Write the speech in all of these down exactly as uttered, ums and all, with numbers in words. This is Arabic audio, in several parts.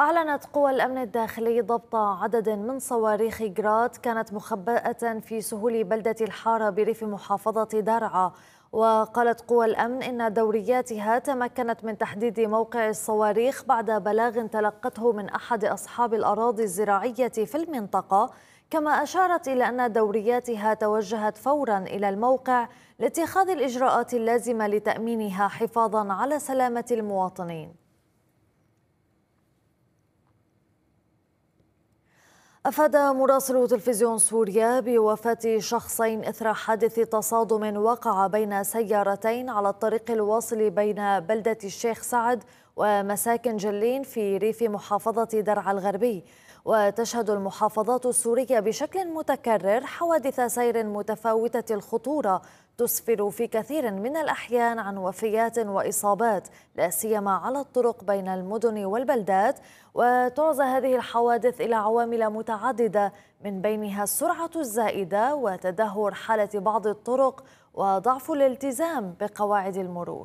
أعلنت قوى الأمن الداخلي ضبط عدد من صواريخ جراد كانت مخبأة في سهول بلدة الحارة بريف محافظة درعا. وقالت قوى الأمن إن دورياتها تمكنت من تحديد موقع الصواريخ بعد بلاغ تلقته من أحد أصحاب الأراضي الزراعية في المنطقة، كما أشارت إلى أن دورياتها توجهت فورا إلى الموقع لاتخاذ الإجراءات اللازمة لتأمينها حفاظا على سلامة المواطنين. أفاد مراسل تلفزيون سوريا بوفاة شخصين إثر حادث تصادم وقع بين سيارتين على الطريق الواصل بين بلدة الشيخ سعد ومساكن جلين في ريف محافظة درعا الغربي. وتشهد المحافظات السورية بشكل متكرر حوادث سير متفاوتة الخطورة تسفر في كثير من الأحيان عن وفيات وإصابات، لا سيما على الطرق بين المدن والبلدات. وتعزى هذه الحوادث إلى عوامل متعددة من بينها السرعة الزائدة وتدهور حالة بعض الطرق وضعف الالتزام بقواعد المرور.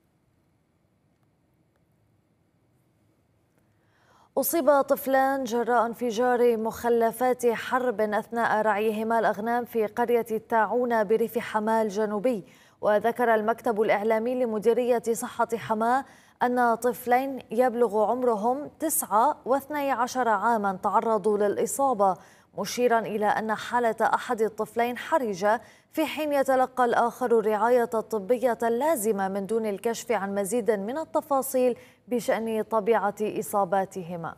أصيب طفلان جراء انفجار مخلفات حرب أثناء رعيهما الأغنام في قرية التاعونة بريف حماة الجنوبي. وذكر المكتب الإعلامي لمديرية صحة حماة أن طفلين يبلغ عمرهم تسعة واثني عشر عاما تعرضوا للإصابة، مشيرا إلى أن حالة أحد الطفلين حرجة في حين يتلقى الآخر الرعاية الطبية اللازمة من دون الكشف عن مزيد من التفاصيل بشأن طبيعة إصاباتهما.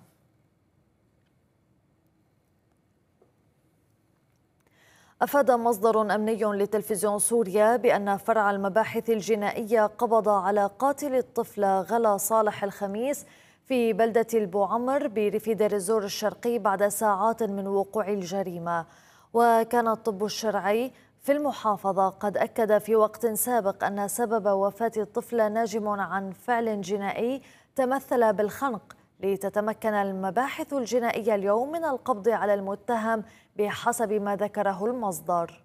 أفاد مصدر أمني لتلفزيون سوريا بأن فرع المباحث الجنائية قبض على قاتل الطفل غلا صالح الخميس في بلدة البوعمر بريف دير الزور الشرقي بعد ساعات من وقوع الجريمة. وكان الطب الشرعي في المحافظة قد أكد في وقت سابق أن سبب وفاة الطفل ناجم عن فعل جنائي تمثل بالخنق، لتتمكن المباحث الجنائية اليوم من القبض على المتهم بحسب ما ذكره المصدر.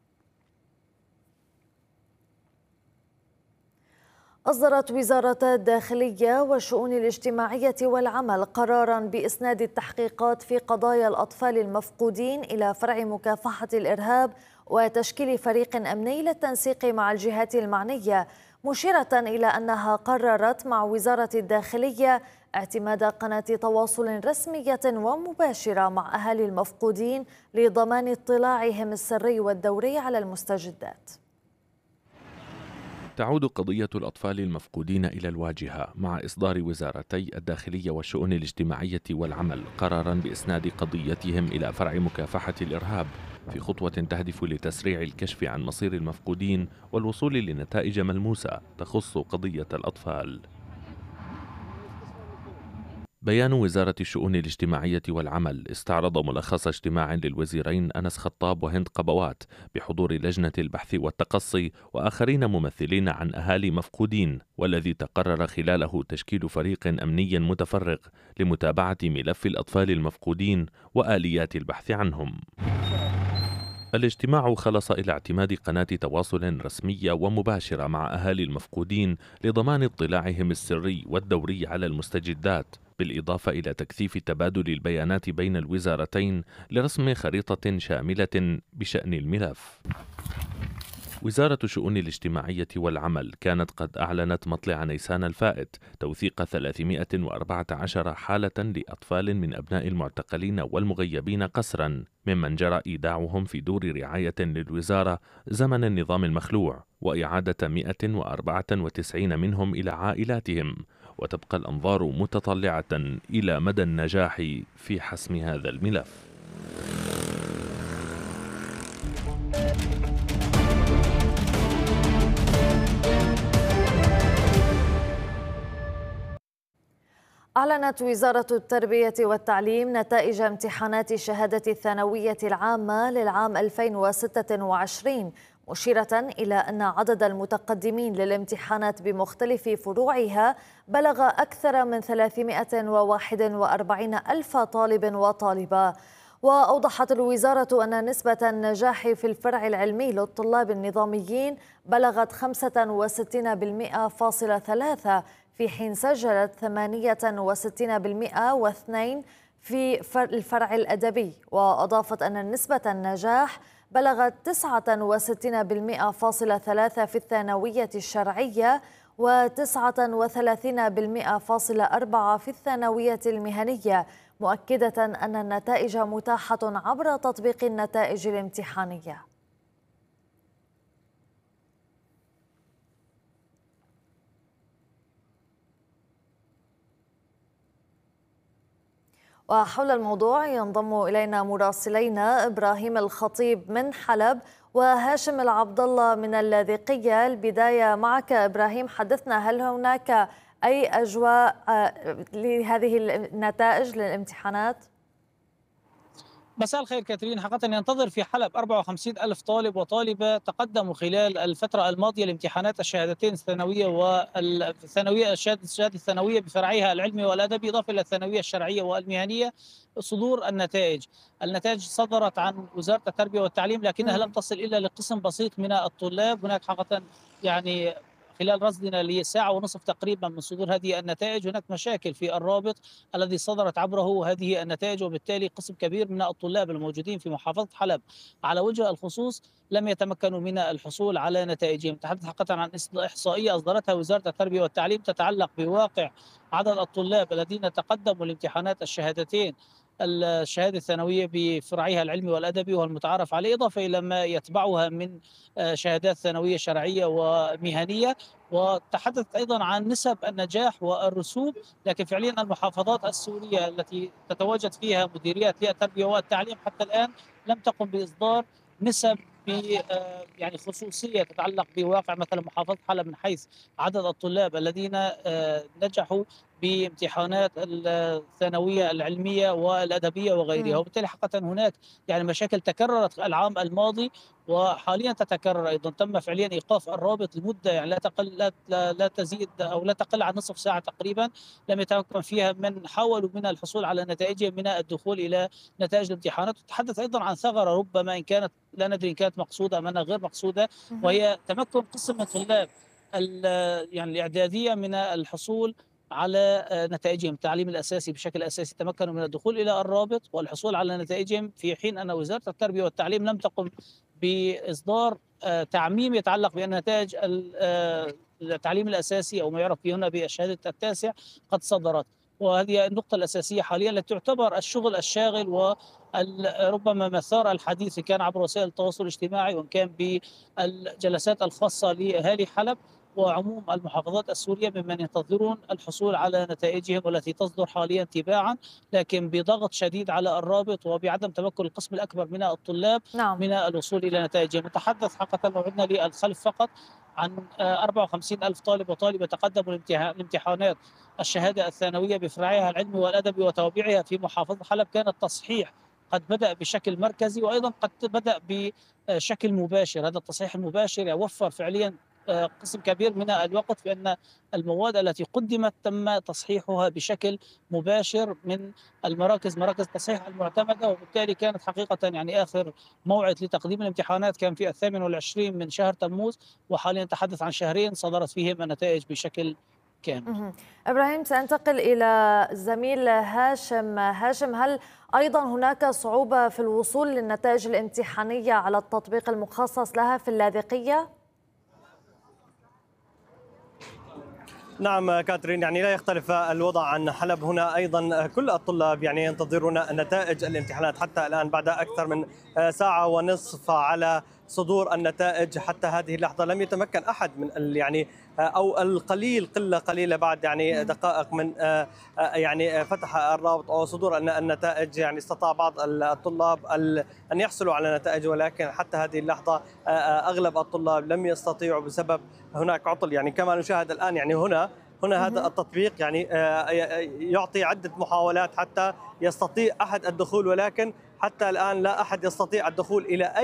أصدرت وزارة الداخلية والشؤون الاجتماعية والعمل قراراً بإسناد التحقيقات في قضايا الأطفال المفقودين إلى فرع مكافحة الإرهاب وتشكيل فريق أمني للتنسيق مع الجهات المعنية، مشيرة إلى أنها قررت مع وزارة الداخلية اعتماد قناة تواصل رسمية ومباشرة مع أهالي المفقودين لضمان اطلاعهم السري والدوري على المستجدات. تعود قضية الأطفال المفقودين إلى الواجهة مع إصدار وزارتي الداخلية والشؤون الاجتماعية والعمل قراراً بإسناد قضيتهم إلى فرع مكافحة الإرهاب في خطوة تهدف لتسريع الكشف عن مصير المفقودين والوصول لنتائج ملموسة تخص قضية الأطفال. بيان وزارة الشؤون الاجتماعية والعمل استعرض ملخص اجتماع للوزيرين أنس خطاب وهند قبوات بحضور لجنة البحث والتقصي وآخرين ممثلين عن أهالي مفقودين، والذي تقرر خلاله تشكيل فريق أمني متفرغ لمتابعة ملف الأطفال المفقودين وآليات البحث عنهم. الاجتماع خلص إلى اعتماد قناة تواصل رسمية ومباشرة مع أهالي المفقودين لضمان اطلاعهم السري والدوري على المستجدات، بالإضافة إلى تكثيف تبادل البيانات بين الوزارتين لرسم خريطة شاملة بشأن الملف. وزارة الشؤون الاجتماعية والعمل كانت قد أعلنت مطلع نيسان الفائت توثيق ثلاثمائة وأربعة عشر حالة لأطفال من أبناء المعتقلين والمغيبين قسرا ممن جرى إيداعهم في دور رعاية للوزارة زمن النظام المخلوع، وإعادة مئة وأربعة وتسعين منهم إلى عائلاتهم، وتبقى الأنظار متطلعة إلى مدى النجاح في حسم هذا الملف. أعلنت وزارة التربية والتعليم نتائج امتحانات الشهادة الثانوية العامة للعام ألفين وستة وعشرين، مشيرة إلى أن عدد المتقدمين للامتحانات بمختلف فروعها بلغ أكثر من ثلاثمائة وواحد وأربعين ألف طالب وطالبة. وأوضحت الوزارة أن نسبة النجاح في الفرع العلمي للطلاب النظاميين بلغت خمسة وستين بالمئة فاصلة ثلاثة، في حين سجلت ثمانية وستين بالمئة واثنين في الفرع الأدبي. وأضافت أن نسبة النجاح بلغت تسعة وستين بالمئة فاصلة ثلاثة في الثانوية الشرعية وتسعة وثلاثين بالمئة فاصلة أربعة في الثانوية المهنية، مؤكدة أن النتائج متاحة عبر تطبيق النتائج الامتحانية. وحول الموضوع ينضم إلينا مراسلينا إبراهيم الخطيب من حلب وهاشم العبد الله من اللاذقية. البداية معك إبراهيم، حدثنا هل هناك أي أجواء لهذه النتائج للامتحانات؟ مساء الخير كاترين. حقيقة ينتظر في حلب أربعة وخمسين ألف طالب وطالبة تقدموا خلال الفترة الماضية لامتحانات الشهادتين الثانوية والثانوية الشهادة الثانوية بفرعيها العلمي والأدبي، إضافة إلى الثانوية الشرعية والمهنية صدور النتائج. النتائج صدرت عن وزارة التربية والتعليم لكنها لم تصل إلا لقسم بسيط من الطلاب. هناك حقيقة يعني خلال رصدنا لساعة ونصف تقريبا من صدور هذه النتائج هناك مشاكل في الرابط الذي صدرت عبره هذه النتائج، وبالتالي قسم كبير من الطلاب الموجودين في محافظة حلب على وجه الخصوص لم يتمكنوا من الحصول على نتائجهم. تحدث حقيقة عن إحصائية أصدرتها وزارة التربية والتعليم تتعلق بواقع عدد الطلاب الذين تقدموا لامتحانات الشهادتين الشهادة الثانوية بفرعيها العلمي والأدبي والمتعارف عليه، إضافة إلى ما يتبعها من شهادات ثانوية شرعية ومهنية. وتحدث أيضا عن نسب النجاح والرسوب، لكن فعليا المحافظات السورية التي تتواجد فيها مديريات للتربية والتعليم حتى الآن لم تقم بإصدار نسب يعني خصوصية تتعلق بواقع مثلا محافظة حلب من حيث عدد الطلاب الذين نجحوا بامتحانات الثانوية العلمية والأدبية وغيرها. وبالتالي حقيقة هناك يعني مشاكل تكررت العام الماضي وحاليا تتكرر ايضا. تم فعليا ايقاف الرابط لمده يعني لا تقل لا, لا تزيد او لا تقل عن نصف ساعه تقريبا، لم يتمكن فيها من حاولوا من الحصول على نتائجهم من الدخول الى نتائج الامتحانات. وتحدث ايضا عن ثغره ربما ان كانت لا ندري ان كانت مقصوده ام انها غير مقصوده، وهي تمكن قسم من طلاب يعني الاعداديه من الحصول على نتائجهم. التعليم الاساسي بشكل اساسي تمكنوا من الدخول الى الرابط والحصول على نتائجهم، في حين ان وزاره التربيه والتعليم لم تقم باصدار تعميم يتعلق بان نتائج التعليم الاساسي او ما يعرف به هنا بالشهاده التاسع قد صدرت. وهذه النقطه الاساسيه حاليا التي تعتبر الشغل الشاغل وربما مسار الحديث كان عبر وسائل التواصل الاجتماعي وان كان بالجلسات الخاصه لاهالي حلب وعموم المحافظات السورية ممن ينتظرون الحصول على نتائجهم والتي تصدر حاليا تباعا، لكن بضغط شديد على الرابط وبعدم تمكن القسم الأكبر من الطلاب نعم. من الوصول إلى نتائجهم. نتحدث حقيقة لو عدنا للخلف فقط عن أربعة وخمسين ألف طالب وطالبة تقدموا لامتحانات الشهادة الثانوية بفرعها العلمي والأدبي وتوابعها في محافظة حلب. كان التصحيح قد بدأ بشكل مركزي وأيضا قد بدأ بشكل مباشر. هذا التصحيح المباشر يوفر فعليا قسم كبير من الوقت، بأن المواد التي قدمت تم تصحيحها بشكل مباشر من المراكز مراكز التصحيح المعتمدة. وبالتالي كانت حقيقة يعني آخر موعد لتقديم الامتحانات كان في الثامن والعشرين من شهر تموز، وحاليا نتحدث عن شهرين صدرت فيهم النتائج بشكل كامل. إبراهيم، سأنتقل إلى الزميل هاشم. هاشم، هل أيضا هناك صعوبة في الوصول للنتائج الامتحانية على التطبيق المخصص لها في اللاذقية؟ نعم كاترين، يعني لا يختلف الوضع عن حلب. هنا أيضا كل الطلاب يعني ينتظرون نتائج الامتحانات حتى الآن بعد أكثر من ساعة ونصف على صدور النتائج. حتى هذه اللحظة لم يتمكن أحد من يعني أو القليل قلة قليلة بعد يعني دقائق من يعني فتح الرابط أو صدور النتائج. يعني استطاع بعض الطلاب أن يحصلوا على نتائج، ولكن حتى هذه اللحظة أغلب الطلاب لم يستطيعوا بسبب هناك عطل. يعني كما نشاهد الآن يعني هنا هنا هذا التطبيق يعني يعطي عدة محاولات حتى يستطيع أحد الدخول، ولكن حتى الآن لا أحد يستطيع الدخول إلى أي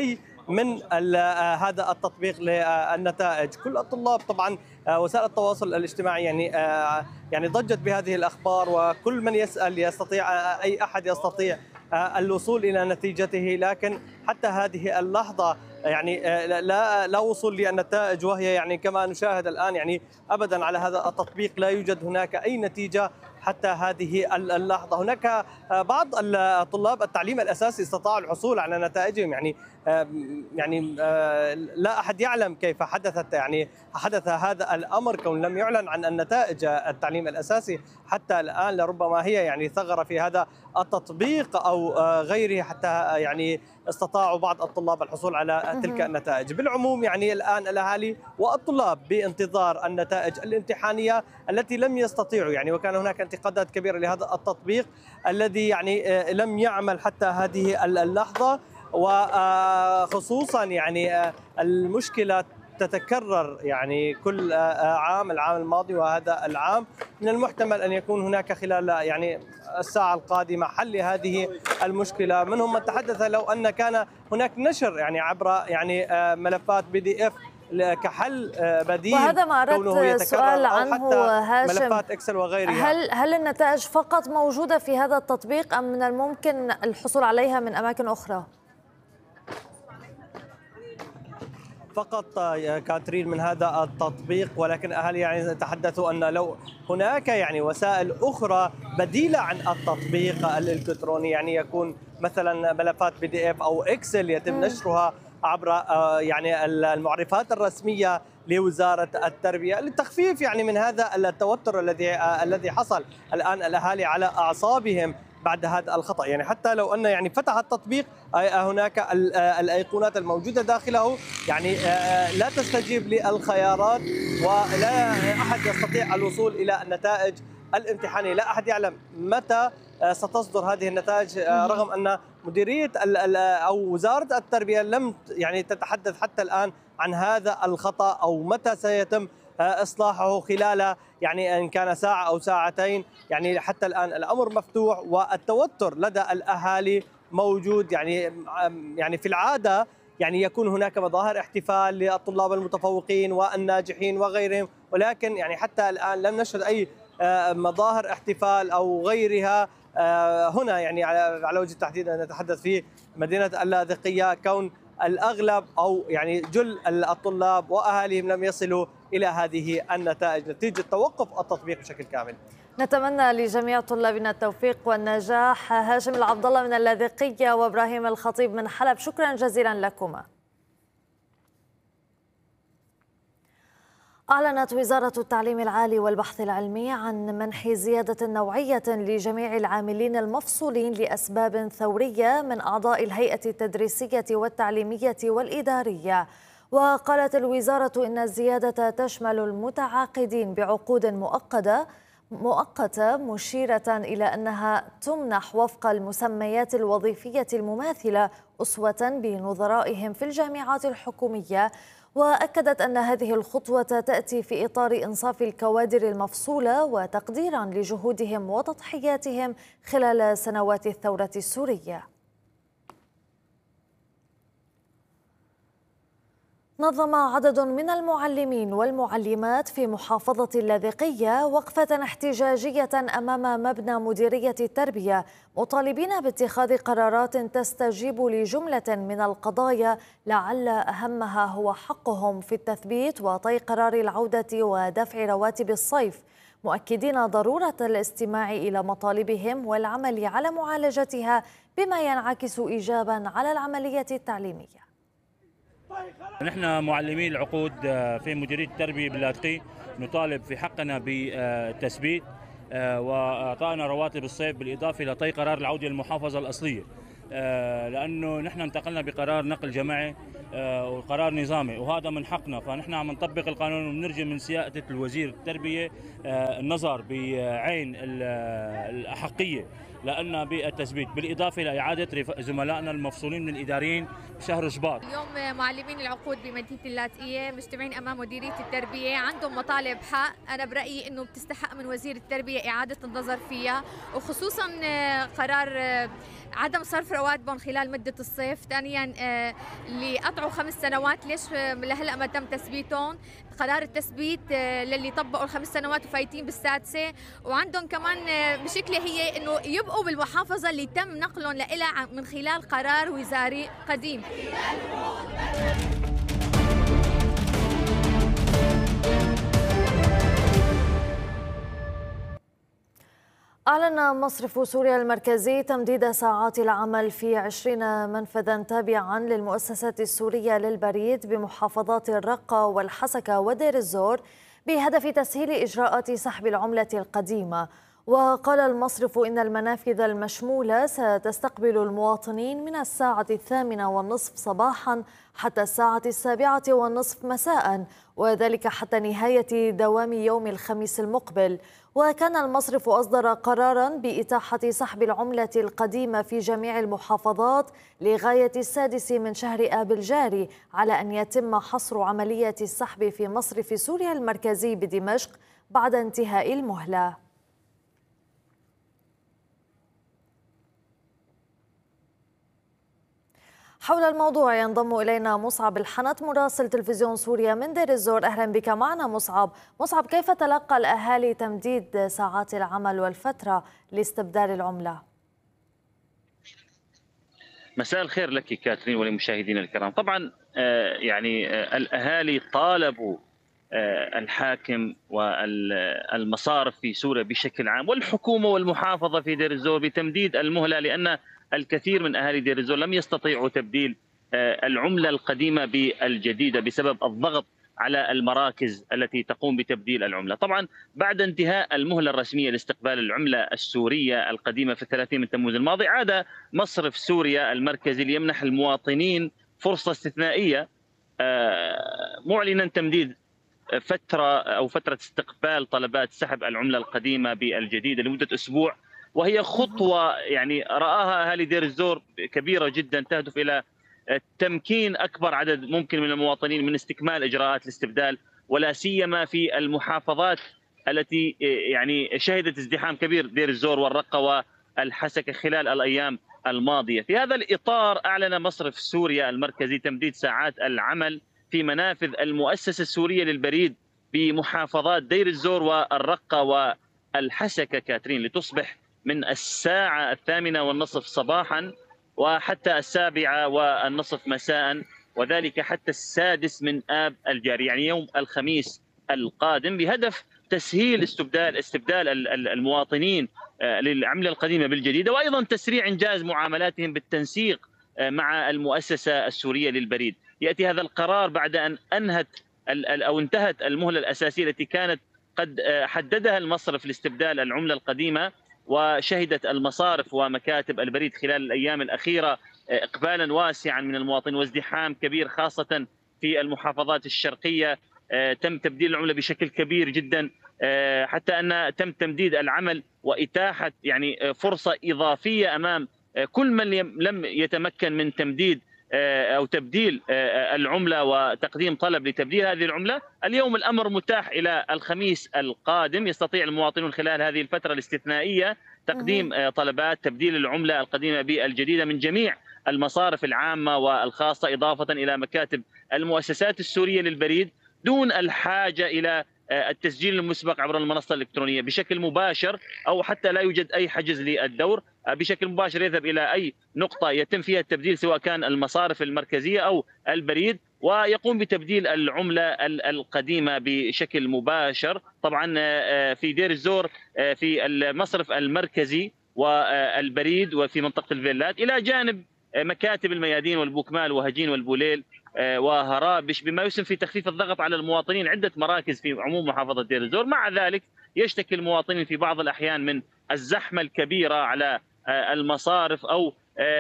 من هذا التطبيق للنتائج. كل الطلاب طبعا وسائل التواصل الاجتماعي يعني يعني ضجت بهذه الأخبار، وكل من يسأل يستطيع، أي أحد يستطيع الوصول إلى نتيجته، لكن حتى هذه اللحظة يعني لا لا وصول للنتائج، وهي يعني كما نشاهد الآن يعني أبدا على هذا التطبيق لا يوجد هناك أي نتيجة حتى هذه اللحظة. هناك بعض الطلاب التعليم الأساسي استطاعوا الحصول على نتائجهم، يعني يعني لا أحد يعلم كيف حدثت يعني حدث هذا الأمر، كون لم يعلن عن النتائج التعليم الأساسي حتى الآن. لربما هي يعني ثغرة في هذا التطبيق أو غيره حتى يعني استطاعوا بعض الطلاب الحصول على تلك النتائج. بالعموم يعني الآن الأهالي والطلاب بانتظار النتائج الامتحانية التي لم يستطيعوا يعني، وكان هناك انتقادات كبيرة لهذا التطبيق الذي يعني لم يعمل حتى هذه اللحظة، وخصوصا يعني المشكلة تتكرر يعني كل عام، العام الماضي وهذا العام. من المحتمل أن يكون هناك خلال يعني الساعة القادمة حل هذه المشكلة. منهم من تحدث لو أن كان هناك نشر يعني عبر يعني ملفات بي دي اف كحل بديل، وهذا ما أردت سؤال عنه هاشم، ملفات اكسل وغيرها. هل هل النتائج فقط موجودة في هذا التطبيق أم من الممكن الحصول عليها من أماكن أخرى؟ فقط يا كاترين من هذا التطبيق، ولكن أهالي يعني تحدثوا أن لو هناك يعني وسائل أخرى بديلة عن التطبيق الإلكتروني، يعني يكون مثلا ملفات بي دي اف أو اكسل يتم نشرها عبر يعني المعرفات الرسمية لوزارة التربية للتخفيف يعني من هذا التوتر الذي الذي حصل. الآن الأهالي على أعصابهم بعد هذا الخطأ، يعني حتى لو أن يعني فتح التطبيق هناك الأيقونات الموجودة داخله يعني لا تستجيب للخيارات، ولا أحد يستطيع الوصول إلى النتائج الامتحانية. لا أحد يعلم متى ستصدر هذه النتائج، رغم أن مديرية أو وزارة التربية لم يعني تتحدث حتى الآن عن هذا الخطأ أو متى سيتم إصلاحه خلال يعني إن كان ساعة أو ساعتين. يعني حتى الآن الأمر مفتوح والتوتر لدى الأهالي موجود. يعني يعني في العادة يعني يكون هناك مظاهر احتفال للطلاب المتفوقين والناجحين وغيرهم، ولكن يعني حتى الآن لم نشهد أي مظاهر احتفال أو غيرها هنا يعني على وجه التحديد. نتحدث في مدينة اللاذقية، كون الأغلب أو يعني جل الطلاب وأهاليهم لم يصلوا إلى هذه النتائج نتيجة توقف التطبيق بشكل كامل. نتمنى لجميع طلابنا التوفيق والنجاح. هاشم العبد الله من اللاذقية وإبراهيم الخطيب من حلب، شكرا جزيلا لكما. أعلنت وزارة التعليم العالي والبحث العلمي عن منح زيادة نوعية لجميع العاملين المفصولين لأسباب ثورية من أعضاء الهيئة التدريسية والتعليمية والإدارية. وقالت الوزارة إن الزيادة تشمل المتعاقدين بعقود مؤقتة مؤقتة مشيرة إلى أنها تمنح وفق المسميات الوظيفية المماثلة أسوة بنظرائهم في الجامعات الحكومية. وأكدت أن هذه الخطوة تأتي في إطار إنصاف الكوادر المفصولة وتقديرا لجهودهم وتضحياتهم خلال سنوات الثورة السورية. نظم عدد من المعلمين والمعلمات في محافظة اللاذقية وقفة احتجاجية أمام مبنى مديرية التربية، مطالبين باتخاذ قرارات تستجيب لجملة من القضايا لعل أهمها هو حقهم في التثبيت وطي قرار العودة ودفع رواتب الصيف، مؤكدين ضرورة الاستماع إلى مطالبهم والعمل على معالجتها بما ينعكس إيجابا على العملية التعليمية. نحن معلمي العقود في مديرية التربية باللاذقية نطالب في حقنا بالتثبيت وإعطائنا رواتب الصيف بالإضافة إلى طي قرار العودة للمحافظة الأصلية، لأنه نحن انتقلنا بقرار نقل جماعي وقرار نظامي وهذا من حقنا، فنحن عم نطبق القانون ونرجو من سيادة الوزير التربية النظر بعين الأحقية لأن بالتثبيت، بالإضافة إلى إعادة زملائنا المفصولين من الإداريين بشهر شباط. اليوم معلمين العقود بمدينة اللاذقية مجتمعين أمام مديرية التربية، عندهم مطالب حق، أنا برأيي إنه بتستحق من وزير التربية إعادة النظر فيها، وخصوصا قرار عدم صرف رواتبهم خلال مدة الصيف. ثانيا آه، اللي قطعوا خمس سنوات ليش لهلا ما تم تثبيتهم؟ قرار التثبيت آه، للي طبقوا الخمس سنوات وفايتين بالسادسة. وعندهم كمان آه، مشكلة هي انه يبقوا بالمحافظة اللي تم نقلهم لها من خلال قرار وزاري قديم. أعلن مصرف سوريا المركزي تمديد ساعات العمل في عشرين منفذا تابعا للمؤسسات السورية للبريد بمحافظات الرقة والحسكة ودير الزور بهدف تسهيل إجراءات سحب العملة القديمة. وقال المصرف إن المنافذ المشمولة ستستقبل المواطنين من الساعة الثامنة والنصف صباحا حتى الساعة السابعة والنصف مساء، وذلك حتى نهاية دوام يوم الخميس المقبل. وكان المصرف أصدر قرارا بإتاحة سحب العملة القديمة في جميع المحافظات لغاية السادس من شهر آب الجاري، على أن يتم حصر عملية السحب في مصرف سوريا المركزي بدمشق بعد انتهاء المهلة. حول الموضوع ينضم إلينا مصعب الحنت مراسل تلفزيون سوريا من دير الزور. أهلا بك معنا مصعب. مصعب، كيف تلقى الأهالي تمديد ساعات العمل والفترة لاستبدال العملة؟ مساء الخير لك كاترين ولمشاهدينا الكرام. طبعا يعني الأهالي طالبوا الحاكم والمصارف في سوريا بشكل عام والحكومة والمحافظة في دير الزور بتمديد المهلة، لأن الكثير من أهالي دير الزور لم يستطيعوا تبديل العملة القديمة بالجديدة بسبب الضغط على المراكز التي تقوم بتبديل العملة. طبعا بعد انتهاء المهلة الرسمية لاستقبال العملة السورية القديمة في الثلاثين من تموز الماضي، عاد مصرف سوريا المركزي ليمنح المواطنين فرصة استثنائية معلنا تمديد فترة أو فترة استقبال طلبات سحب العملة القديمة بالجديدة لمدة أسبوع، وهي خطوة يعني رآها أهالي دير الزور كبيرة جدا تهدف إلى تمكين أكبر عدد ممكن من المواطنين من استكمال إجراءات الاستبدال، ولا سيما في المحافظات التي يعني شهدت ازدحام كبير، دير الزور والرقة والحسكة خلال الأيام الماضية. في هذا الإطار أعلن مصرف سوريا المركزي تمديد ساعات العمل في منافذ المؤسسة السورية للبريد بمحافظات دير الزور والرقة والحسكة كاترين لتصبح من الساعة الثامنة والنصف صباحا وحتى السابعة والنصف مساء، وذلك حتى السادس من آب الجاري يعني يوم الخميس القادم، بهدف تسهيل استبدال استبدال المواطنين للعملة القديمة بالجديدة، وأيضا تسريع إنجاز معاملاتهم بالتنسيق مع المؤسسة السورية للبريد. يأتي هذا القرار بعد أن أنهت أو انتهت المهلة الأساسية التي كانت قد حددها المصرف لاستبدال العملة القديمة، وشهدت المصارف ومكاتب البريد خلال الأيام الأخيرة إقبالا واسعا من المواطنين وازدحام كبير خاصة في المحافظات الشرقية. تم تبديل العملة بشكل كبير جدا، حتى أن تم تمديد العمل وإتاحة يعني فرصة إضافية أمام كل من لم يتمكن من تمديد أو تبديل العملة وتقديم طلب لتبديل هذه العملة. اليوم الأمر متاح إلى الخميس القادم، يستطيع المواطنون خلال هذه الفترة الاستثنائية تقديم طلبات تبديل العملة القديمة بالجديدة من جميع المصارف العامة والخاصة، إضافة إلى مكاتب المؤسسات السورية للبريد، دون الحاجة إلى التسجيل المسبق عبر المنصة الإلكترونية بشكل مباشر، أو حتى لا يوجد أي حجز للدور، بشكل مباشر يذهب إلى أي نقطة يتم فيها التبديل سواء كان المصارف المركزية أو البريد، ويقوم بتبديل العملة القديمة بشكل مباشر. طبعا في دير الزور في المصرف المركزي والبريد وفي منطقة الفيلات، إلى جانب مكاتب الميادين والبوكمال وهجين والبوليل وهرابش، بما يسهم في تخفيف الضغط على المواطنين عدة مراكز في عموم محافظة دير الزور. مع ذلك يشتكي المواطنين في بعض الأحيان من الزحمة الكبيرة على المصارف، أو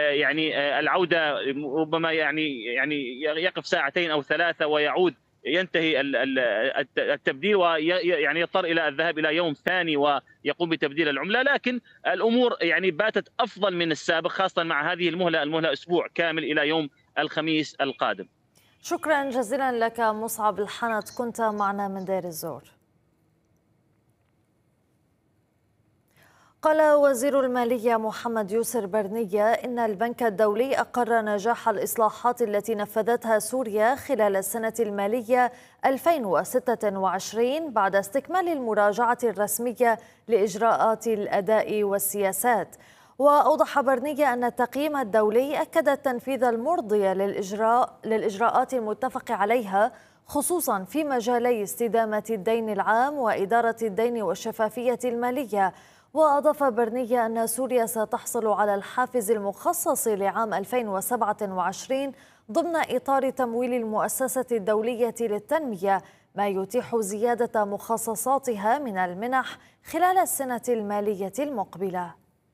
يعني العودة ربما يعني يعني يقف ساعتين أو ثلاثة ويعود ينتهي التبديل، ويعني يضطر إلى الذهاب إلى يوم ثاني ويقوم بتبديل العملة. لكن الأمور يعني باتت أفضل من السابق، خاصة مع هذه المهلة المهلة أسبوع كامل إلى يوم الخميس القادم. شكرا جزيلا لك مصعب الحنت، كنت معنا من دير الزور. قال وزير المالية محمد يسر برنية إن البنك الدولي أقر نجاح الإصلاحات التي نفذتها سوريا خلال السنة المالية ألفين وستة وعشرين بعد استكمال المراجعة الرسمية لإجراءات الأداء والسياسات. وأوضح برنية أن التقييم الدولي أكد التنفيذ المرضي للإجراء للإجراءات المتفق عليها، خصوصا في مجالي استدامة الدين العام وإدارة الدين والشفافية المالية. وأضاف برنية أن سوريا ستحصل على الحافز المخصص لعام ألفين وسبعة وعشرين ضمن إطار تمويل المؤسسة الدولية للتنمية، ما يتيح زيادة مخصصاتها من المنح خلال السنة المالية المقبلة.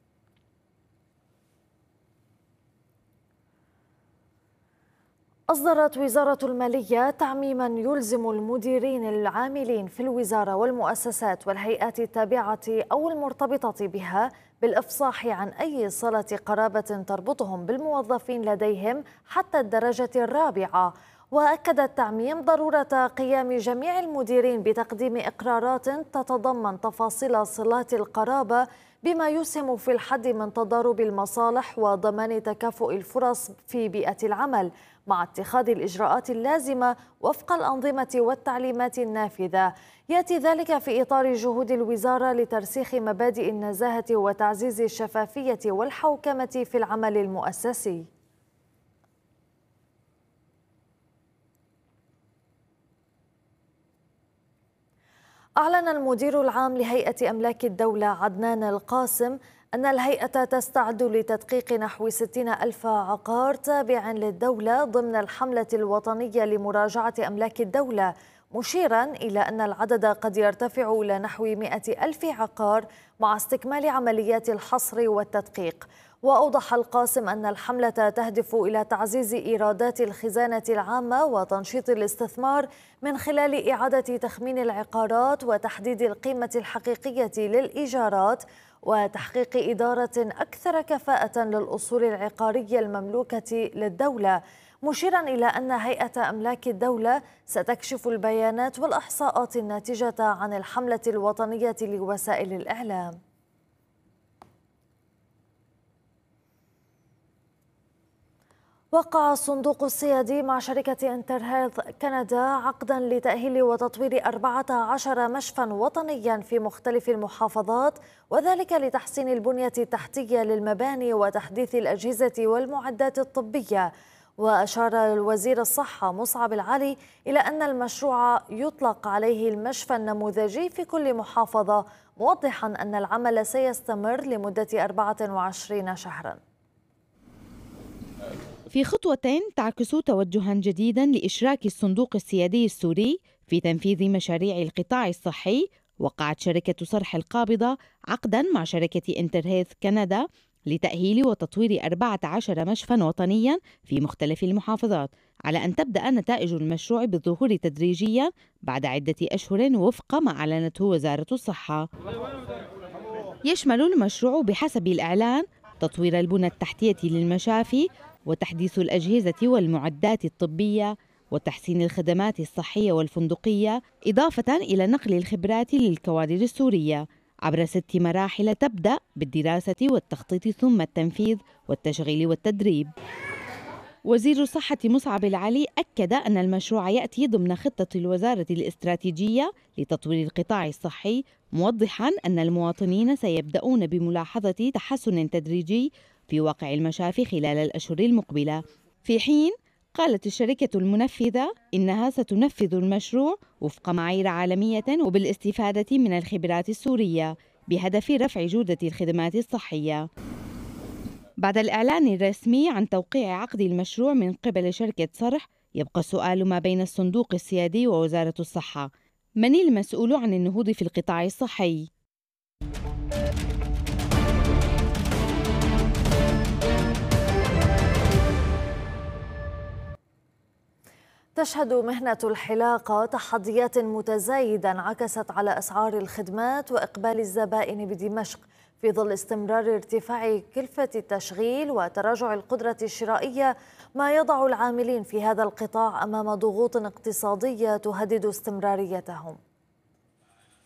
أصدرت وزارة المالية تعميما يلزم المديرين العاملين في الوزارة والمؤسسات والهيئات التابعة أو المرتبطة بها بالإفصاح عن أي صلة قرابة تربطهم بالموظفين لديهم حتى الدرجة الرابعة. وأكد التعميم ضرورة قيام جميع المديرين بتقديم إقرارات تتضمن تفاصيل صلات القرابة، بما يسهم في الحد من تضارب المصالح وضمان تكافؤ الفرص في بيئة العمل، مع اتخاذ الإجراءات اللازمة وفق الأنظمة والتعليمات النافذة. يأتي ذلك في إطار جهود الوزارة لترسيخ مبادئ النزاهة وتعزيز الشفافية والحوكمة في العمل المؤسسي. أعلن المدير العام لهيئة أملاك الدولة عدنان القاسم أن الهيئة تستعد لتدقيق نحو ستين ألف عقار تابع للدولة ضمن الحملة الوطنية لمراجعة أملاك الدولة، مشيرا إلى أن العدد قد يرتفع إلى نحو مئة ألف عقار مع استكمال عمليات الحصر والتدقيق. وأوضح القاسم أن الحملة تهدف إلى تعزيز إيرادات الخزانة العامة وتنشيط الاستثمار من خلال إعادة تخمين العقارات وتحديد القيمة الحقيقية للإيجارات وتحقيق إدارة أكثر كفاءة للأصول العقارية المملوكة للدولة، مشيرا إلى أن هيئة أملاك الدولة ستكشف البيانات والإحصاءات الناتجة عن الحملة الوطنية لوسائل الإعلام. وقع الصندوق السيادي مع شركة انترهيلث كندا عقدا لتأهيل وتطوير أربعة عشر مشفى وطنيا في مختلف المحافظات، وذلك لتحسين البنية التحتية للمباني وتحديث الأجهزة والمعدات الطبية. وأشار وزير الصحة مصعب العلي إلى أن المشروع يطلق عليه المشفى النموذجي في كل محافظة، موضحا أن العمل سيستمر لمدة أربعة وعشرين شهرا. في خطوة تعكس توجها جديدا لإشراك الصندوق السيادي السوري في تنفيذ مشاريع القطاع الصحي، وقعت شركة صرح القابضة عقدا مع شركة انترهيلث كندا لتأهيل وتطوير أربعة عشر مشفى وطنيا في مختلف المحافظات، على أن تبدأ نتائج المشروع بالظهور تدريجيا بعد عدة أشهر وفق ما أعلنته وزارة الصحة. يشمل المشروع بحسب الإعلان تطوير البنى التحتية للمشافي وتحديث الأجهزة والمعدات الطبية وتحسين الخدمات الصحية والفندقية، إضافة إلى نقل الخبرات للكوادر السورية عبر ست مراحل تبدأ بالدراسة والتخطيط ثم التنفيذ والتشغيل والتدريب. وزير الصحة مصعب العلي أكد أن المشروع يأتي ضمن خطة الوزارة الاستراتيجية لتطوير القطاع الصحي، موضحا أن المواطنين سيبدأون بملاحظة تحسن تدريجي في واقع المشافي خلال الأشهر المقبلة، في حين قالت الشركة المنفذة إنها ستنفذ المشروع وفق معايير عالمية وبالاستفادة من الخبرات السورية بهدف رفع جودة الخدمات الصحية. بعد الإعلان الرسمي عن توقيع عقد المشروع من قبل شركة صرح، يبقى السؤال ما بين الصندوق السيادي ووزارة الصحة: من المسؤول عن النهوض في القطاع الصحي؟ تشهد مهنة الحلاقة تحديات متزايدة انعكست على أسعار الخدمات وإقبال الزبائن بدمشق في ظل استمرار ارتفاع كلفة التشغيل وتراجع القدرة الشرائية، ما يضع العاملين في هذا القطاع أمام ضغوط اقتصادية تهدد استمراريتهم.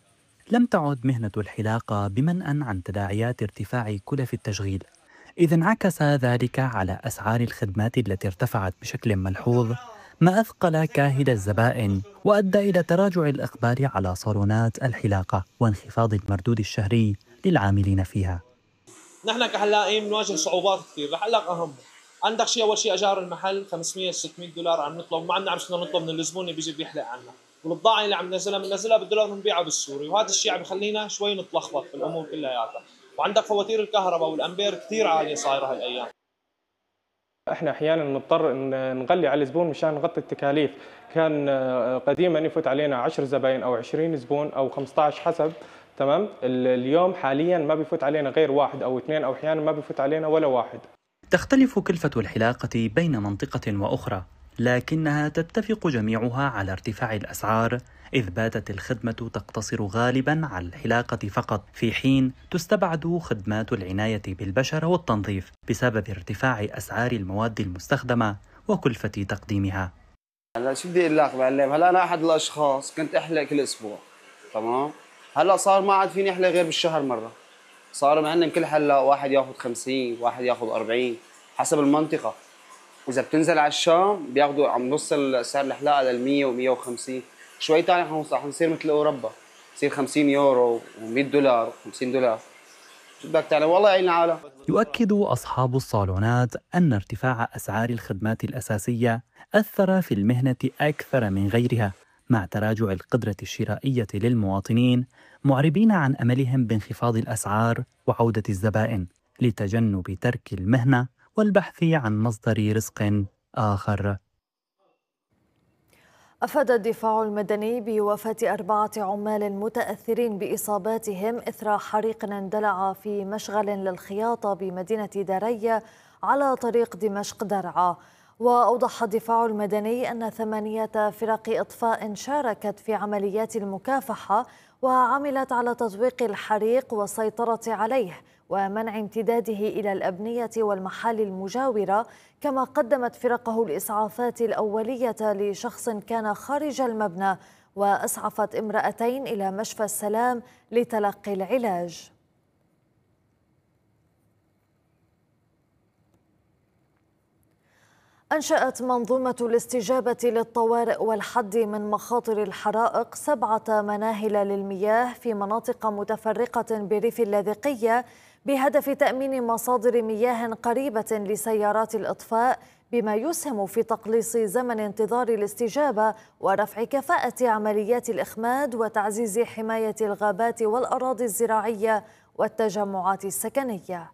لم تعد مهنة الحلاقة بمنأى عن تداعيات ارتفاع كلف التشغيل، إذ انعكس ذلك على أسعار الخدمات التي ارتفعت بشكل ملحوظ، ما أثقل كاهل الزبائن وأدى إلى تراجع الإقبال على صالونات الحلاقة وانخفاض المردود الشهري للعاملين فيها. نحن كحلاقين بنواجه صعوبات كثير، الحلاق أهم. عندك شيء أول شيء أجار المحل خمسمية ستمية دولار عم نطلب، ما عندنا عم نطلب من الزبون اللي بيجي بيحلق عنا، والبضاعة اللي عم ننزلها بننزلها بالدولار بنبيعها بالسوري، وهذا الشيء عم يخلينا شوي نتلخبط في الأمور كلياتها. وعندك فواتير الكهرباء والأمبير كثير عالية صايرة هالأيام. احنا احيانا نضطر نغلي على الزبون مشان نغطي التكاليف. كان قديما يفوت علينا عشرة زباين او عشرين زبون او خمسة عشر حسب، تمام. اليوم حاليا ما بيفوت علينا غير واحد او اثنين، او احيانا ما بيفوت علينا ولا واحد. تختلف كلفة الحلاقة بين منطقة وأخرى، لكنها تتفق جميعها على ارتفاع الأسعار، إذ باتت الخدمة تقتصر غالباً على الحلاقة فقط، في حين تستبعد خدمات العناية بالبشرة والتنظيف بسبب ارتفاع أسعار المواد المستخدمة وكلفة تقديمها. هلا شو بدي اقول لك معلم، هلا انا احد الاشخاص كنت احلق كل اسبوع، تمام. هلا صار ما عاد فيني احلق غير بالشهر مره. صاروا معلم كل حلاق واحد ياخذ خمسين، واحد ياخذ أربعين حسب المنطقه. واذا بتنزل على الشام بياخذوا عم نوصل سعر الحلاقه لل مية ومية وخمسين. شوي ثاني حنصير مثل اوروبا، يصير خمسين يورو ومية دولار وخمسين دولار. شو بدك تعمل؟ والله يعين العالم. يؤكد أصحاب الصالونات أن ارتفاع أسعار الخدمات الأساسية أثر في المهنة أكثر من غيرها، مع تراجع القدرة الشرائية للمواطنين، معربين عن أملهم بانخفاض الأسعار وعودة الزبائن لتجنب ترك المهنة والبحث عن مصدر رزق آخر. أفاد الدفاع المدني بوفاة أربعة عمال متأثرين بإصاباتهم إثر حريق اندلع في مشغل للخياطة بمدينة دارية على طريق دمشق درعا. وأوضح الدفاع المدني أن ثمانية فرق إطفاء شاركت في عمليات المكافحة وعملت على تطويق الحريق والسيطرة عليه ومنع امتداده إلى الأبنية والمحال المجاورة، كما قدمت فرقه الإسعافات الأولية لشخص كان خارج المبنى وأسعفت امرأتين إلى مشفى السلام لتلقي العلاج. أنشأت منظومة الاستجابة للطوارئ والحد من مخاطر الحرائق سبعة مناهل للمياه في مناطق متفرقة بريف اللاذقية بهدف تأمين مصادر مياه قريبة لسيارات الإطفاء، بما يسهم في تقليص زمن انتظار الاستجابة ورفع كفاءة عمليات الإخماد وتعزيز حماية الغابات والأراضي الزراعية والتجمعات السكنية.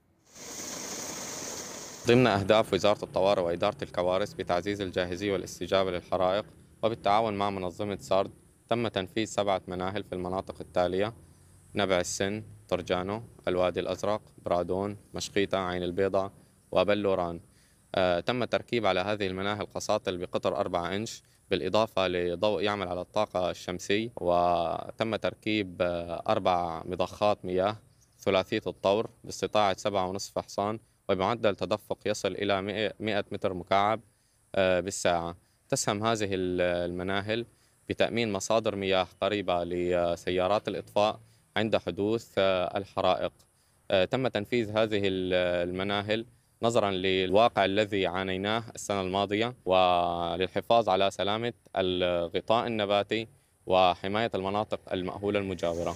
ضمن أهداف وزارة الطوارئ وإدارة الكوارث بتعزيز الجاهزية والاستجابة للحرائق، وبالتعاون مع منظمة سارد، تم تنفيذ سبعة مناهل في المناطق التالية: نبع السن، طرجانو، الوادي الأزرق، برادون، مشقيطة، عين البيضاء، وبلوران. آه تم تركيب على هذه المناهل قساطل بقطر أربعة إنش، بالإضافة لضوء يعمل على الطاقة الشمسية، وتم تركيب آه أربع مضخات مياه ثلاثية الطور باستطاعة سبعة ونصف حصان وبمعدل تدفق يصل إلى مئة متر مكعب بالساعة. تسهم هذه المناهل بتأمين مصادر مياه قريبة لسيارات الإطفاء عند حدوث الحرائق. تم تنفيذ هذه المناهل نظرا للواقع الذي عانيناه السنة الماضية، وللحفاظ على سلامة الغطاء النباتي وحماية المناطق المأهولة المجاورة.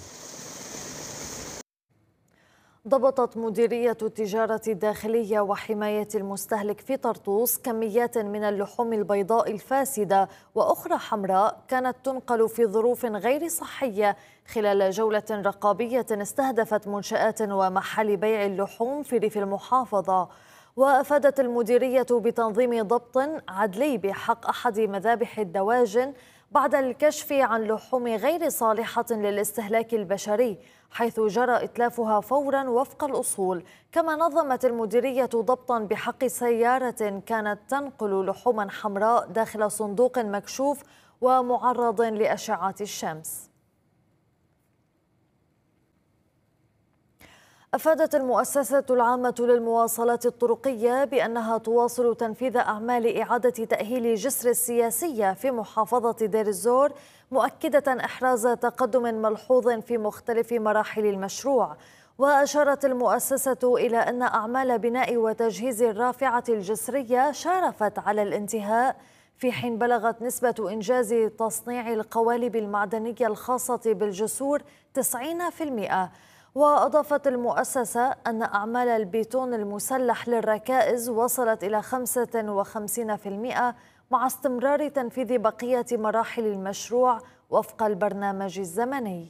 ضبطت مديرية التجارة الداخلية وحماية المستهلك في طرطوس كميات من اللحوم البيضاء الفاسدة وأخرى حمراء كانت تنقل في ظروف غير صحية خلال جولة رقابية استهدفت منشآت ومحال بيع اللحوم في ريف المحافظة. وأفادت المديرية بتنظيم ضبط عدلي بحق أحد مذابح الدواجن بعد الكشف عن لحوم غير صالحة للاستهلاك البشري، حيث جرى إتلافها فورا وفق الأصول. كما نظمت المديرية ضبطا بحق سيارة كانت تنقل لحوما حمراء داخل صندوق مكشوف ومعرض لأشعة الشمس. أفادت المؤسسة العامة للمواصلات الطرقية بأنها تواصل تنفيذ أعمال إعادة تأهيل جسر السياسية في محافظة دير الزور، مؤكدة إحراز تقدم ملحوظ في مختلف مراحل المشروع. وأشارت المؤسسة إلى أن أعمال بناء وتجهيز الرافعة الجسرية شارفت على الانتهاء، في حين بلغت نسبة إنجاز تصنيع القوالب المعدنية الخاصة بالجسور تسعين بالمئة. وأضافت المؤسسة أن أعمال البيتون المسلح للركائز وصلت إلى خمسة وخمسين بالمئة مع استمرار تنفيذ بقية مراحل المشروع وفق البرنامج الزمني.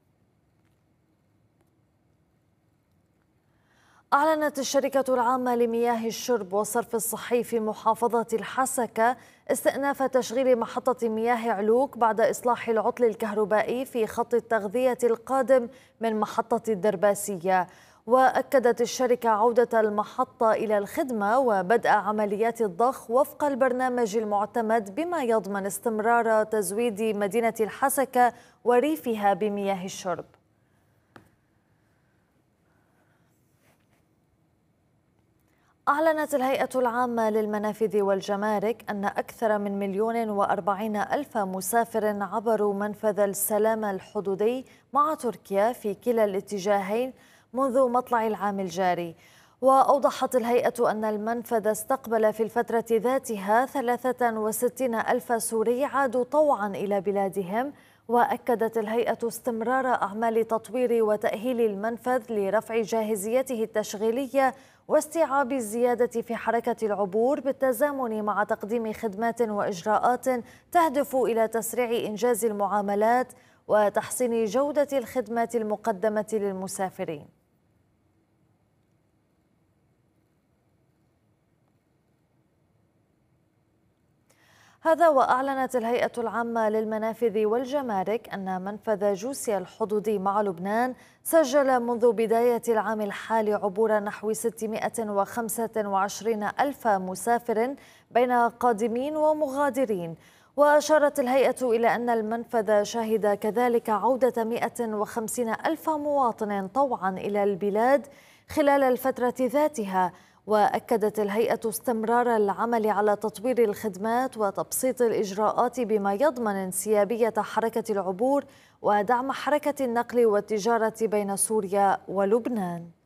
أعلنت الشركة العامة لمياه الشرب والصرف الصحي في محافظة الحسكة استئناف تشغيل محطة مياه علوك بعد إصلاح العطل الكهربائي في خط التغذية القادم من محطة الدرباسية. وأكدت الشركة عودة المحطة إلى الخدمة وبدء عمليات الضخ وفق البرنامج المعتمد بما يضمن استمرار تزويد مدينة الحسكة وريفها بمياه الشرب. أعلنت الهيئة العامة للمنافذ والجمارك أن أكثر من مليون وأربعين ألف مسافر عبروا منفذ السلام الحدودي مع تركيا في كلا الاتجاهين منذ مطلع العام الجاري. وأوضحت الهيئة أن المنفذ استقبل في الفترة ذاتها ثلاثة وستين ألف سوري عادوا طوعا إلى بلادهم. وأكدت الهيئة استمرار أعمال تطوير وتأهيل المنفذ لرفع جاهزيته التشغيلية واستيعاب الزيادة في حركة العبور بالتزامن مع تقديم خدمات وإجراءات تهدف إلى تسريع إنجاز المعاملات وتحسين جودة الخدمات المقدمة للمسافرين. هذا وأعلنت الهيئة العامة للمنافذ والجمارك أن منفذ جوسيا الحدودي مع لبنان سجل منذ بداية العام الحالي عبور نحو ستمائة وخمسة وعشرين ألف مسافر بين قادمين ومغادرين. وأشارت الهيئة إلى أن المنفذ شهد كذلك عودة مائة وخمسين ألف مواطن طوعا إلى البلاد خلال الفترة ذاتها. وأكدت الهيئة استمرار العمل على تطوير الخدمات وتبسيط الإجراءات بما يضمن انسيابية حركة العبور ودعم حركة النقل والتجارة بين سوريا ولبنان.